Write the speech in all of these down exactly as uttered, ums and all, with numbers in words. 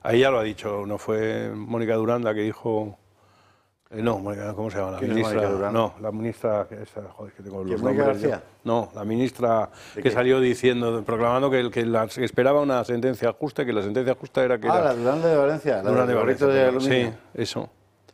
Ahí ya lo ha dicho, no fue Mónica Durán la que dijo... Eh, no, Mónica, ¿cómo se llama? La ministra. No, la ministra, que esa, joder, que tengo los nombres. Yo, no, la ministra que qué? salió diciendo, proclamando que, que, la, que esperaba una sentencia justa, que la sentencia justa era que ah, era... la Durán de Valencia, la Durán de Valencia, de aluminio. Sí, eso.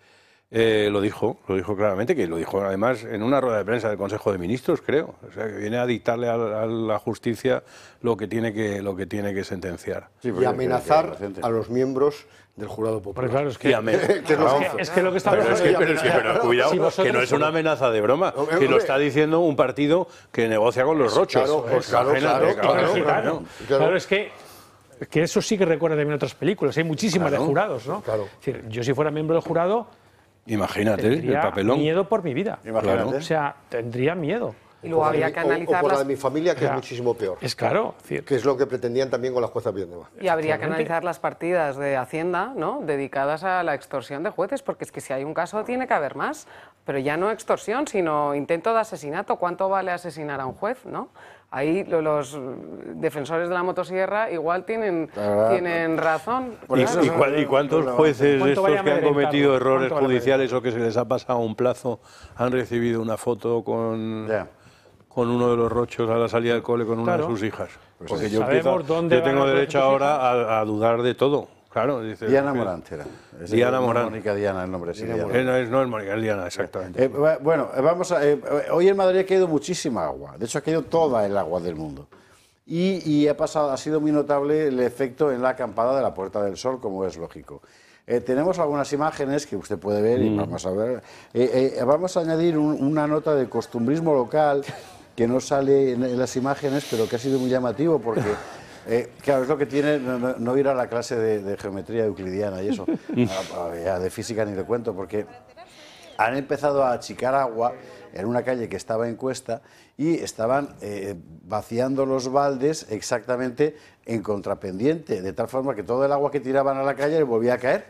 Eh, lo dijo, lo dijo claramente, que lo dijo además en una rueda de prensa del Consejo de Ministros, creo. O sea, que viene a dictarle a, a la justicia lo que tiene que, lo que, tiene que sentenciar. Sí, y amenazar que, que a los miembros del jurado popular. Claro, es que, que, amen... es, que, es que lo que está pero, es que, pero, es que, pero cuidado, si vosotros... que no es una amenaza de broma, que lo está diciendo un partido que negocia con los rochos. Claro, pues, claro, claro, claro, claro, claro, claro, claro, claro, es que que eso sí que recuerda también otras películas, hay muchísimas claro, de jurados, ¿no? Claro. Es decir, yo si fuera miembro del jurado, imagínate el papelón. Miedo por mi vida. Claro. O sea, tendría miedo. Y luego habría que analizar. O, o por las... la de mi familia, que o sea, es muchísimo peor. Es claro. Es decir, que es lo que pretendían también con las juezas Villanueva. Y habría que analizar las partidas de Hacienda, ¿no?, dedicadas a la extorsión de jueces, porque es que si hay un caso tiene que haber más. Pero ya no extorsión, sino intento de asesinato. ¿Cuánto vale asesinar a un juez, no? Ahí los defensores de la motosierra igual tienen, tienen razón. ¿Y, y, cuál, ¿Y cuántos jueces de estos que han cometido errores judiciales o que se les ha pasado un plazo han recibido una foto con, yeah. con uno de los rochos a la salida del cole con una claro. de sus hijas? Pues porque yo, empiezo, yo tengo derecho ahora a, a dudar de todo. Claro, dice, Diana Morán era. Diana Morán. No Mónica Diana, el nombre. Sí, Diana. No, es, no es Mónica, es Diana, exactamente. Eh, bueno, vamos a, eh, hoy en Madrid ha caído muchísima agua. De hecho, ha caído toda el agua del mundo. Y, y ha, pasado, ha sido muy notable el efecto en la acampada de la Puerta del Sol, como es lógico. Eh, tenemos algunas imágenes que usted puede ver y mm. vamos a ver. Eh, eh, vamos a añadir un, una nota de costumbrismo local que no sale en, en las imágenes, pero que ha sido muy llamativo porque... Eh, claro, es lo que tiene no, no, no ir a la clase de, de geometría euclidiana y eso, a, a, de física ni le cuento, porque han empezado a achicar agua en una calle que estaba en cuesta y estaban eh, vaciando los baldes exactamente en contrapendiente, de tal forma que todo el agua que tiraban a la calle le volvía a caer.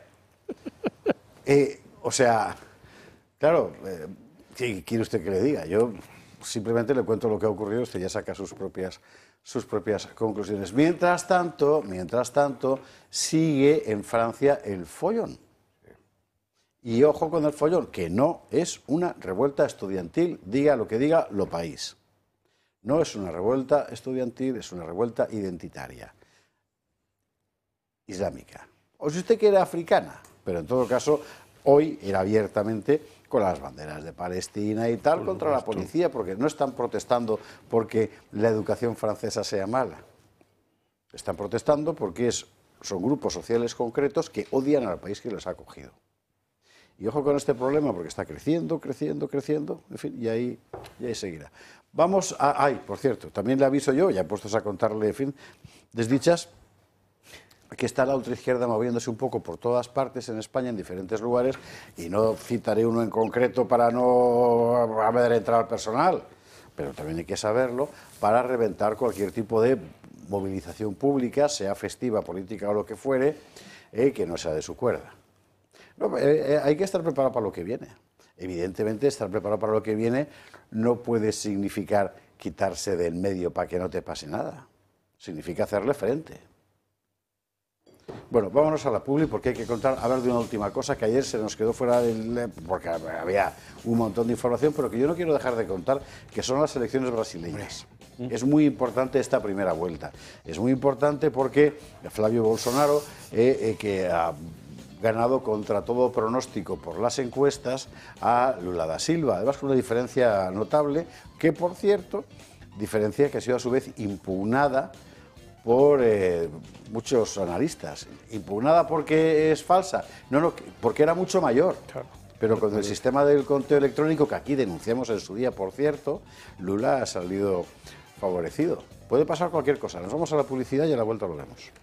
Eh, o sea, claro, eh, ¿qué quiere usted que le diga? Yo simplemente le cuento lo que ha ocurrido, usted ya saca sus propias... sus propias conclusiones. Mientras tanto, mientras tanto, sigue en Francia el follón. Y ojo con el follón, que no es una revuelta estudiantil, diga lo que diga lo país. No es una revuelta estudiantil, es una revuelta identitaria, islámica. O si usted quiere, africana, pero en todo caso, hoy era abiertamente con las banderas de Palestina y tal, contra la policía, porque no están protestando porque la educación francesa sea mala. Están protestando porque es, son grupos sociales concretos que odian al país que los ha acogido. Y ojo con este problema, porque está creciendo, creciendo, creciendo, en fin, y ahí, y ahí seguirá. Vamos a... Ay, por cierto, también le aviso yo, ya puestos a contarle, en fin, desdichas, que está la ultraizquierda moviéndose un poco por todas partes en España, en diferentes lugares, y no citaré uno en concreto para no amedrentar al personal, pero también hay que saberlo, para reventar cualquier tipo de movilización pública, sea festiva, política o lo que fuere, eh, que no sea de su cuerda. No, eh, eh, hay que estar preparado para lo que viene. Evidentemente, estar preparado para lo que viene no puede significar quitarse del medio para que no te pase nada. Significa hacerle frente. Bueno, vámonos a la publi porque hay que contar, hablar de una última cosa que ayer se nos quedó fuera del... porque había un montón de información, pero que yo no quiero dejar de contar, que son las elecciones brasileñas. Es muy importante esta primera vuelta. Es muy importante porque Flavio Bolsonaro, eh, eh, que ha ganado contra todo pronóstico por las encuestas a Lula da Silva, además con una diferencia notable, que por cierto, diferencia que ha sido a su vez impugnada por eh, muchos analistas. Impugnada porque es falsa, no, no, porque era mucho mayor. Claro. Pero con el sistema del conteo electrónico, que aquí denunciamos en su día, por cierto, Lula ha salido favorecido. Puede pasar cualquier cosa. Nos vamos a la publicidad y a la vuelta lo vemos.